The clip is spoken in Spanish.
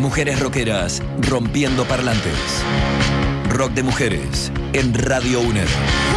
Mujeres rockeras rompiendo parlantes. Rock de mujeres en Radio UNED.